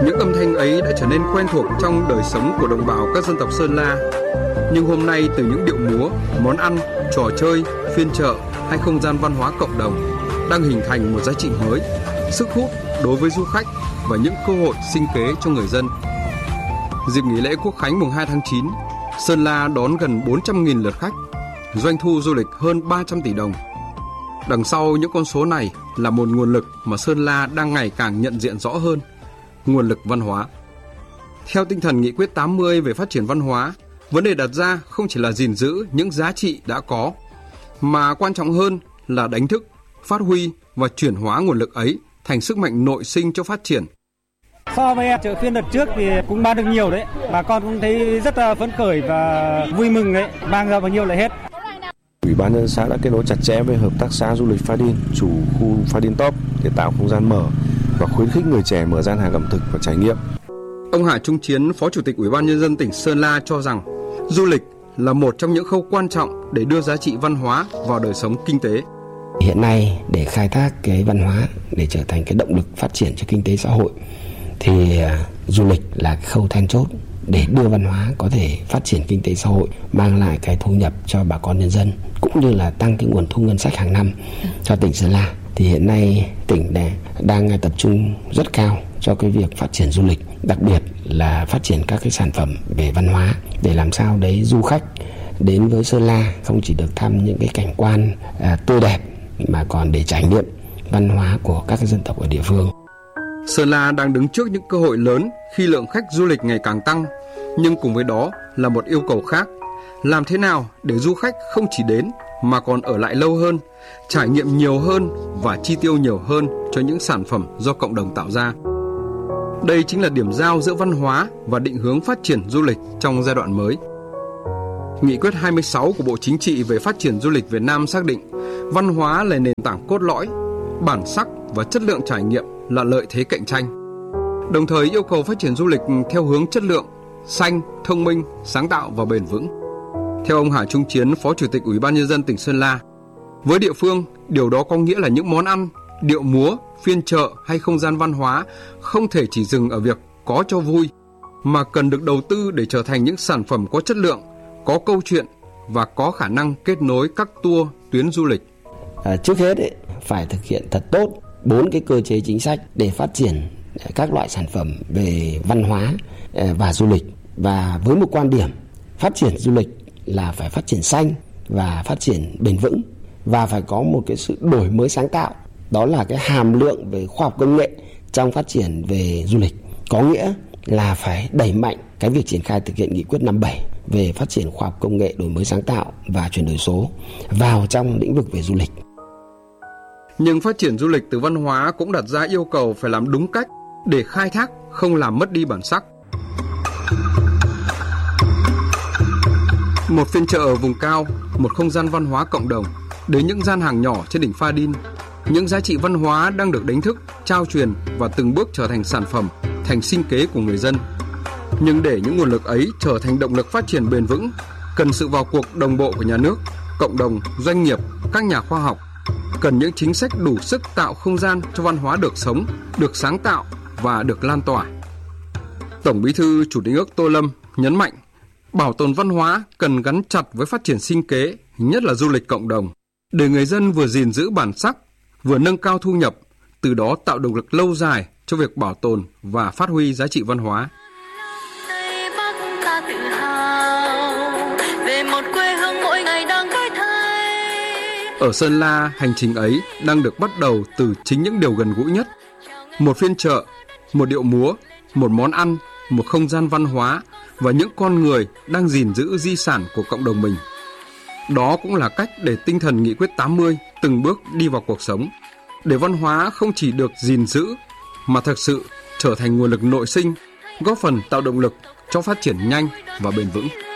Những âm thanh ấy đã trở nên quen thuộc trong đời sống của đồng bào các dân tộc Sơn La. Nhưng hôm nay từ những điệu múa, món ăn, trò chơi, phiên chợ hay không gian văn hóa cộng đồng đang hình thành một giá trị mới, sức hút đối với du khách và những cơ hội sinh kế cho người dân. Dịp nghỉ lễ Quốc khánh mùng 2 tháng 9, Sơn La đón gần 400.000 lượt khách, doanh thu du lịch hơn 300 tỷ đồng. Đằng sau những con số này là một nguồn lực mà Sơn La đang ngày càng nhận diện rõ hơn, nguồn lực văn hóa. Theo tinh thần nghị quyết 80 về phát triển văn hóa, vấn đề đặt ra không chỉ là gìn giữ những giá trị đã có, mà quan trọng hơn là đánh thức, phát huy và chuyển hóa nguồn lực ấy thành sức mạnh nội sinh cho phát triển. So với chợ phiên đợt trước thì cũng bán được nhiều đấy, bà con cũng thấy rất là phấn khởi và vui mừng đấy, mang ra bao nhiêu lại hết. Ủy ban nhân dân xã đã kết nối chặt chẽ với hợp tác xã du lịch Pha Đin, chủ khu Pha Đin Top để tạo không gian mở và khuyến khích người trẻ mở gian hàng ẩm thực và trải nghiệm. Ông Hà Trung Chiến, Phó Chủ tịch Ủy ban nhân dân tỉnh Sơn La cho rằng du lịch là một trong những khâu quan trọng để đưa giá trị văn hóa vào đời sống kinh tế. Hiện nay để khai thác cái văn hóa để trở thành cái động lực phát triển cho kinh tế xã hội thì du lịch là cái khâu then chốt để đưa văn hóa có thể phát triển kinh tế xã hội, mang lại cái thu nhập cho bà con nhân dân cũng như là tăng cái nguồn thu ngân sách hàng năm cho tỉnh Sơn La. Thì hiện nay tỉnh đang tập trung rất cao cho cái việc phát triển du lịch, đặc biệt là phát triển các cái sản phẩm về văn hóa để làm sao đấy du khách đến với Sơn La không chỉ được thăm những cái cảnh quan tươi đẹp mà còn để trải nghiệm văn hóa của các cái dân tộc ở địa phương. Sơn La đang đứng trước những cơ hội lớn khi lượng khách du lịch ngày càng tăng, nhưng cùng với đó là một yêu cầu khác. Làm thế nào để du khách không chỉ đến mà còn ở lại lâu hơn, trải nghiệm nhiều hơn và chi tiêu nhiều hơn cho những sản phẩm do cộng đồng tạo ra. Đây chính là điểm giao giữa văn hóa và định hướng phát triển du lịch trong giai đoạn mới. Nghị quyết 26 của Bộ Chính trị về phát triển du lịch Việt Nam xác định văn hóa là nền tảng cốt lõi, bản sắc và chất lượng trải nghiệm là lợi thế cạnh tranh. Đồng thời yêu cầu phát triển du lịch theo hướng chất lượng, xanh, thông minh, sáng tạo và bền vững. Theo ông Hà Trung Chiến, Phó Chủ tịch Ủy ban nhân dân tỉnh Sơn La, với địa phương, điều đó có nghĩa là những món ăn, điệu múa, phiên chợ hay không gian văn hóa không thể chỉ dừng ở việc có cho vui, mà cần được đầu tư để trở thành những sản phẩm có chất lượng, có câu chuyện và có khả năng kết nối các tour, tuyến du lịch. Trước hết phải thực hiện thật tốt 4 cái cơ chế chính sách để phát triển các loại sản phẩm về văn hóa và du lịch, và với một quan điểm phát triển du lịch là phải phát triển xanh và phát triển bền vững, và phải có một cái sự đổi mới sáng tạo, đó là cái hàm lượng về khoa học công nghệ trong phát triển về du lịch. Có nghĩa là phải đẩy mạnh cái việc triển khai thực hiện nghị quyết 57 về phát triển khoa học công nghệ, đổi mới sáng tạo và chuyển đổi số vào trong lĩnh vực về du lịch. Nhưng phát triển du lịch từ văn hóa cũng đặt ra yêu cầu phải làm đúng cách để khai thác không làm mất đi bản sắc. Một phiên chợ ở vùng cao, một không gian văn hóa cộng đồng, đến những gian hàng nhỏ trên đỉnh Pha Đin, những giá trị văn hóa đang được đánh thức, trao truyền và từng bước trở thành sản phẩm, thành sinh kế của người dân. Nhưng để những nguồn lực ấy trở thành động lực phát triển bền vững, cần sự vào cuộc đồng bộ của nhà nước, cộng đồng, doanh nghiệp, các nhà khoa học. Cần những chính sách đủ sức tạo không gian cho văn hóa được sống, được sáng tạo và được lan tỏa. Tổng Bí thư Chủ tịch nước Tô Lâm nhấn mạnh, bảo tồn văn hóa cần gắn chặt với phát triển sinh kế, nhất là du lịch cộng đồng, để người dân vừa gìn giữ bản sắc, vừa nâng cao thu nhập, từ đó tạo động lực lâu dài cho việc bảo tồn và phát huy giá trị văn hóa. Ở Sơn La, hành trình ấy đang được bắt đầu từ chính những điều gần gũi nhất. Một phiên chợ, một điệu múa, một món ăn, một không gian văn hóa và những con người đang gìn giữ di sản của cộng đồng mình. Đó cũng là cách để tinh thần nghị quyết 80 từng bước đi vào cuộc sống, để văn hóa không chỉ được gìn giữ mà thực sự trở thành nguồn lực nội sinh, góp phần tạo động lực cho phát triển nhanh và bền vững.